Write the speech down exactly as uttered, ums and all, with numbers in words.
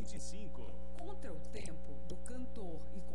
vinte e cinco. Contra o tempo do cantor e